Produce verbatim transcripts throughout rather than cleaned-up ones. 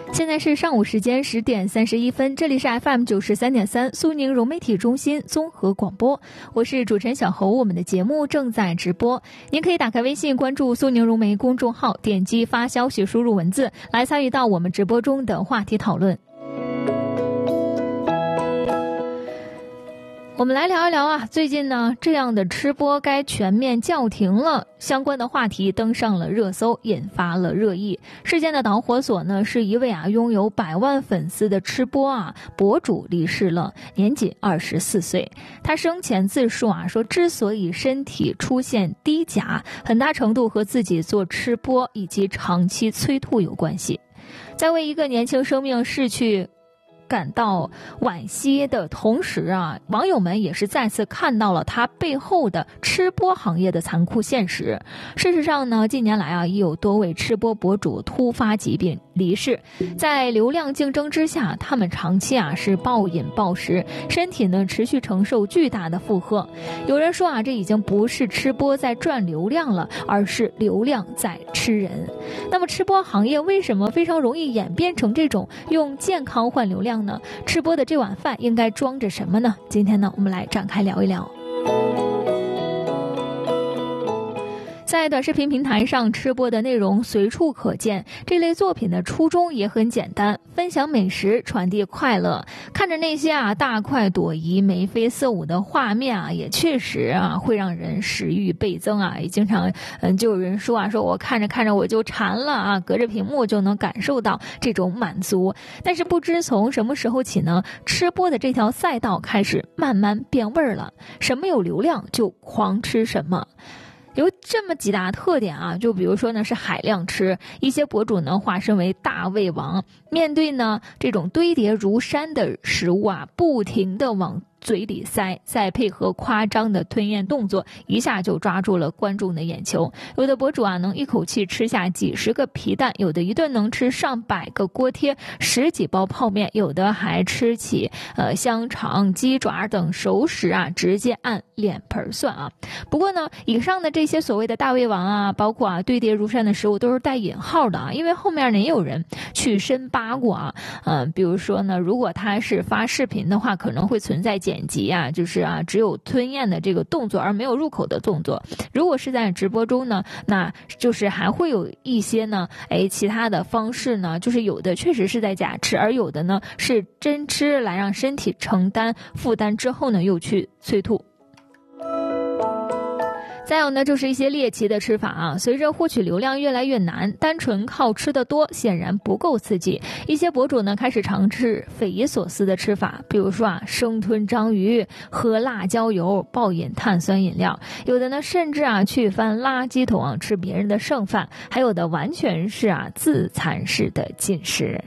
现在是上午时间十点三十一分，这里是 F M 九十三点三苏宁融媒体中心综合广播，我是主持人小侯，我们的节目正在直播，您可以打开微信关注苏宁融媒公众号，点击发消息输入文字来参与到我们直播中的话题讨论。我们来聊一聊啊，最近呢，这样的吃播该全面叫停了，相关的话题登上了热搜，引发了热议。事件的导火索呢，是一位啊拥有百万粉丝的吃播啊博主离世了，年仅二十四岁。他生前自述啊说，之所以身体出现低钾，很大程度和自己做吃播以及长期催吐有关系。在为一个年轻生命逝去感到惋惜的同时啊，网友们也是再次看到了他背后的吃播行业的残酷现实。事实上呢，近年来啊，已有多位吃播博主突发疾病离世，在流量竞争之下，他们长期啊是暴饮暴食，身体呢持续承受巨大的负荷。有人说啊，这已经不是吃播在赚流量了，而是流量在吃人。那么吃播行业为什么非常容易演变成这种用健康换流量呢？吃播的这碗饭应该装着什么呢？今天呢，我们来展开聊一聊。在短视频平台上，吃播的内容随处可见。这类作品的初衷也很简单，分享美食，传递快乐。看着那些啊大快朵颐、眉飞色舞的画面啊，也确实啊会让人食欲倍增啊。也经常嗯就有人说啊，说我看着看着我就馋了啊，隔着屏幕就能感受到这种满足。但是不知从什么时候起呢，吃播的这条赛道开始慢慢变味儿了。什么有流量就狂吃什么。有这么几大特点啊，就比如说呢是海量吃，一些博主呢化身为大胃王，面对呢这种堆叠如山的食物啊，不停地往嘴里塞，再配合夸张的吞咽动作，一下就抓住了观众的眼球。有的博主啊能一口气吃下几十个皮蛋，有的一顿能吃上百个锅贴，十几包泡面，有的还吃起呃香肠、鸡爪等熟食啊，直接按脸盆算啊。不过呢，以上的这些所谓的大胃王啊，包括啊堆叠如山的食物都是带引号的啊，因为后面呢也有人去深扒过啊，嗯、呃，比如说呢，如果他是发视频的话，可能会存在剪辑啊，就是啊，只有吞咽的这个动作，而没有入口的动作。如果是在直播中呢，那就是还会有一些呢，哎，其他的方式呢，就是有的确实是在假吃，而有的呢是真吃来让身体承担负担之后呢，又去催吐。再有呢，就是一些猎奇的吃法啊。随着获取流量越来越难，单纯靠吃的多显然不够刺激。一些博主呢开始尝试匪夷所思的吃法，比如说啊，生吞章鱼、喝辣椒油、暴饮碳酸饮料。有的呢甚至啊去翻垃圾桶啊吃别人的剩饭，还有的完全是啊自残式的进食。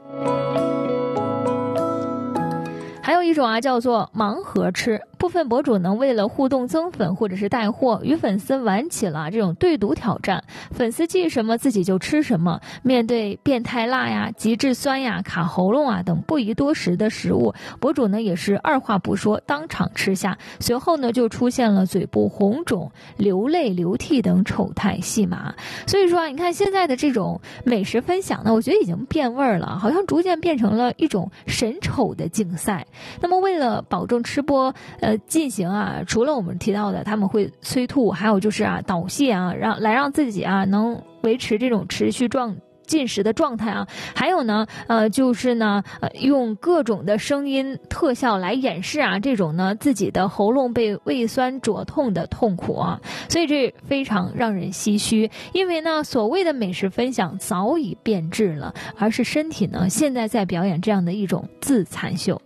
还有一种啊叫做盲盒吃，部分博主呢为了互动增粉或者是带货，与粉丝玩起了这种对赌挑战，粉丝寄什么自己就吃什么。面对变态辣呀、极致酸呀、卡喉咙啊等不宜多食的食物，博主呢也是二话不说当场吃下，随后呢就出现了嘴部红肿、流泪、流涕等丑态戏码。所以说啊，你看现在的这种美食分享呢，我觉得已经变味儿了，好像逐渐变成了一种神丑的竞赛。那么为了保证吃播呃进行啊，除了我们提到的他们会催吐，还有就是啊导泻啊，让来让自己啊能维持这种持续状进食的状态啊，还有呢呃就是呢呃用各种的声音特效来掩饰啊这种呢自己的喉咙被胃酸灼痛的痛苦啊，所以这非常让人唏嘘。因为呢所谓的美食分享早已变质了，而是身体呢现在在表演这样的一种自残秀。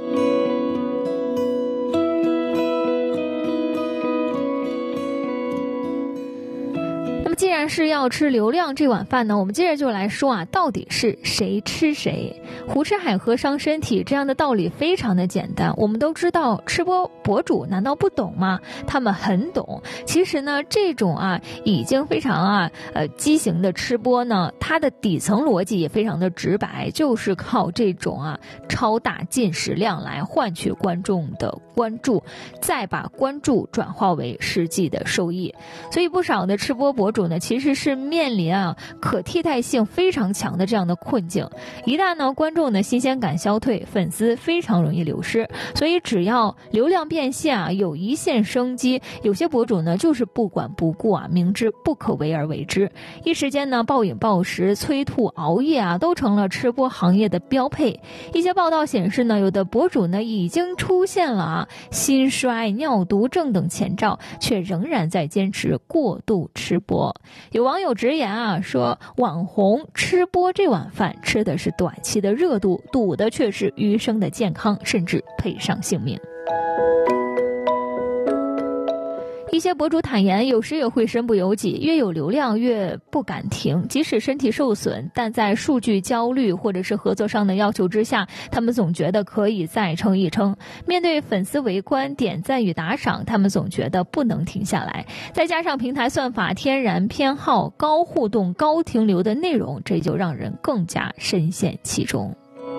既然是要吃流量这碗饭呢，我们接着就来说啊，到底是谁吃谁？胡吃海喝伤身体，这样的道理非常的简单。我们都知道，吃播博主难道不懂吗？他们很懂。其实呢，这种啊已经非常啊呃畸形的吃播呢，它的底层逻辑也非常的直白，就是靠这种啊超大进食量来换取观众的关注，再把关注转化为实际的收益。所以不少的吃播博主呢，其其实是面临啊可替代性非常强的这样的困境。一旦呢观众的新鲜感消退，粉丝非常容易流失。所以只要流量变现啊，有一线生机，有些博主呢就是不管不顾啊，明知不可为而为之。一时间呢，暴饮暴食、催吐、熬夜啊，都成了吃播行业的标配。一些报道显示呢，有的博主呢已经出现了啊心衰、尿毒症等前兆，却仍然在坚持过度吃播。有网友直言啊，说网红吃播这碗饭吃的是短期的热度，赌的却是余生的健康，甚至赔上性命。一些博主坦言，有时也会身不由己，越有流量越不敢停，即使身体受损，但在数据焦虑或者是合作商的要求之下，他们总觉得可以再撑一撑。面对粉丝围观、点赞与打赏，他们总觉得不能停下来。再加上平台算法天然偏好高互动、高停留的内容，这就让人更加深陷其中。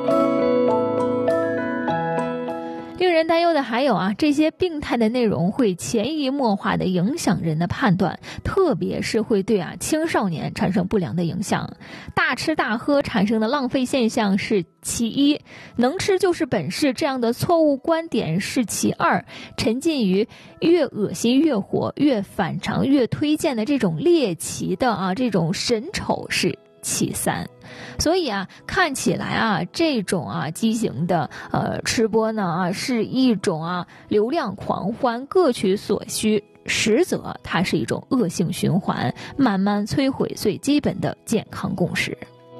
令人担忧的还有啊，这些病态的内容会潜移默化地影响人的判断，特别是会对啊青少年产生不良的影响。大吃大喝产生的浪费现象是其一，能吃就是本事这样的错误观点是其二，沉浸于越恶心越火、越反常越推荐的这种猎奇的啊这种神丑是其三。所以啊，看起来啊，这种啊畸形的呃吃播呢啊，是一种啊流量狂欢，各取所需，实则它是一种恶性循环，慢慢摧毁最基本的健康共识。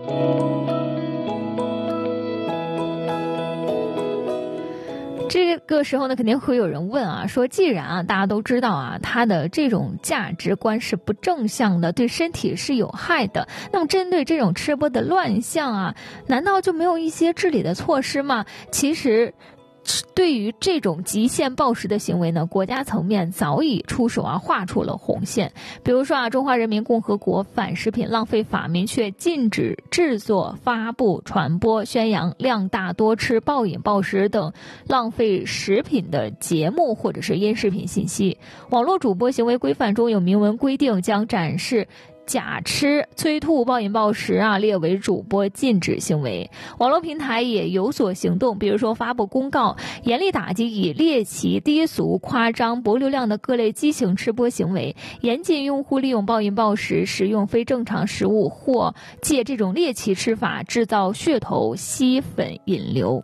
这个时候呢，肯定会有人问啊，说既然啊大家都知道啊，它的这种价值观是不正向的，对身体是有害的，那么针对这种吃播的乱象啊，难道就没有一些治理的措施吗？其实对于这种极限暴食的行为呢，国家层面早已出手啊，画出了红线。比如说啊，《中华人民共和国反食品浪费法》明确禁止制作、发布、传播、宣扬量大多吃、暴饮暴食等浪费食品的节目或者是音视频信息。网络主播行为规范中有明文规定，将展示假吃、催吐、暴饮暴食啊列为主播禁止行为。网络平台也有所行动，比如说发布公告，严厉打击以猎奇、低俗、夸张、博流量的各类畸形吃播行为，严禁用户利用暴饮暴食、食用非正常食物或借这种猎奇吃法制造噱头、吸粉引流。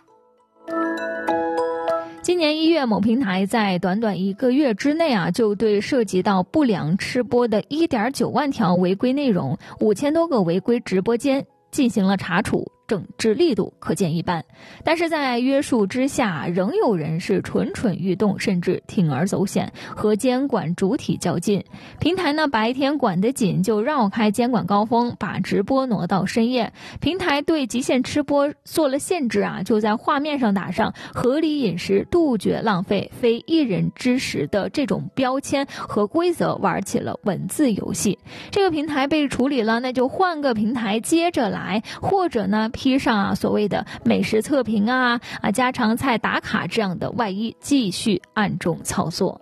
今年一月，某平台在短短一个月之内啊，就对涉及到不良吃播的 一点九万条违规内容、五千多个违规直播间进行了查处，整治力度可见一斑。但是在约束之下，仍有人是蠢蠢欲动，甚至铤而走险，和监管主体较劲。平台呢，白天管得紧，就绕开监管高峰，把直播挪到深夜。平台对极限吃播做了限制啊，就在画面上打上合理饮食、杜绝浪费、非一人之食的这种标签和规则，玩起了文字游戏。这个平台被处理了，那就换个平台接着来，或者呢披上啊所谓的美食测评啊啊家常菜打卡这样的外衣，继续暗中操作。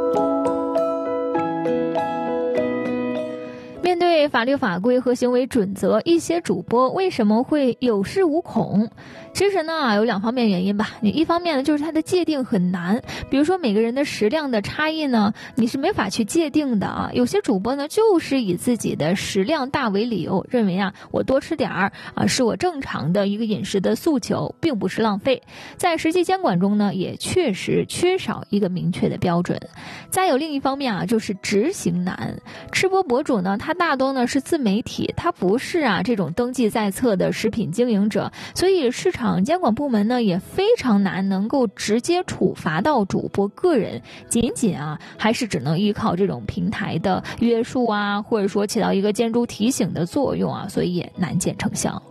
面对法律法规和行为准则，一些主播为什么会有恃无恐？其实呢，有两方面原因吧。你一方面呢，就是它的界定很难，比如说每个人的食量的差异呢，你是没法去界定的啊。有些主播呢，就是以自己的食量大为理由，认为啊，我多吃点儿啊，是我正常的一个饮食的诉求，并不是浪费。在实际监管中呢，也确实缺少一个明确的标准。再有另一方面啊，就是执行难。吃播博主呢，他大多呢是自媒体，他不是啊这种登记在册的食品经营者，所以市场监管部门呢也非常难能够直接处罚到主播个人，仅仅啊还是只能依靠这种平台的约束啊，或者说起到一个监督提醒的作用啊，所以也难见成效。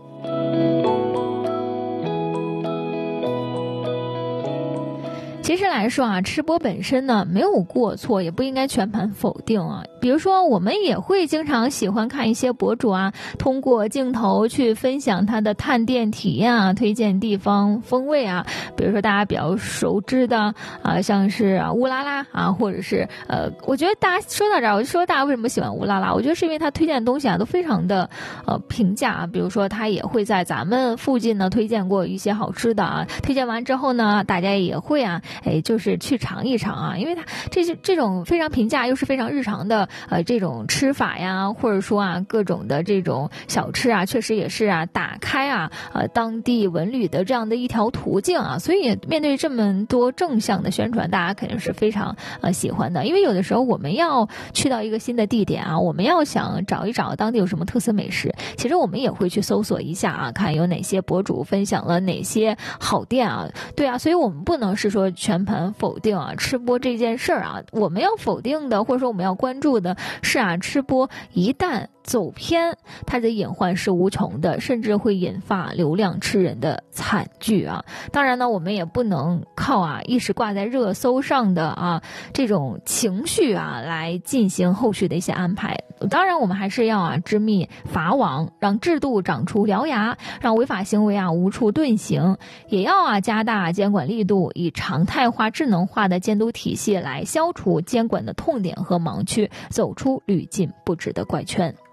其实来说啊，吃播本身呢没有过错，也不应该全盘否定啊。 比如说我们也会经常喜欢看一些博主啊，通过镜头去分享他的探店体验啊，推荐地方风味啊，比如说大家比较熟知的啊，像是啊乌拉拉啊，或者是呃，我觉得大家说到这儿，我就说大家为什么喜欢乌拉拉，我觉得是因为他推荐的东西啊都非常的呃平价啊，比如说他也会在咱们附近呢推荐过一些好吃的啊，推荐完之后呢，大家也会啊，哎，就是去尝一尝啊，因为他这是这种非常平价又是非常日常的呃这种吃法呀，或者说啊各种的这种小吃啊，确实也是啊打开啊呃当地文旅的这样的一条途径啊，所以面对这么多正向的宣传，大家肯定是非常呃喜欢的。因为有的时候我们要去到一个新的地点啊，我们要想找一找当地有什么特色美食，其实我们也会去搜索一下啊，看有哪些博主分享了哪些好店啊。对啊，所以我们不能是说全盘否定啊吃播这件事儿啊，我们要否定的或者说我们要关注的是啊，吃播一旦走偏，它的隐患是无穷的，甚至会引发流量吃人的惨剧啊。当然呢，我们也不能靠啊一时挂在热搜上的啊这种情绪啊来进行后续的一些安排。当然我们还是要啊织密法网，让制度长出獠牙，让违法行为啊无处遁形，也要啊加大监管力度，以常态化智能化的监督体系来消除监管的痛点和盲区，走出屡禁不止的怪圈。